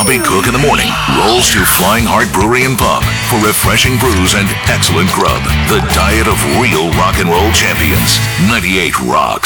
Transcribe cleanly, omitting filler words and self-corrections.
Bobby Cook in the morning rolls to Flying Heart Brewery and Pub for refreshing brews and excellent grub. The diet of real rock and roll champions. 98 Rocks.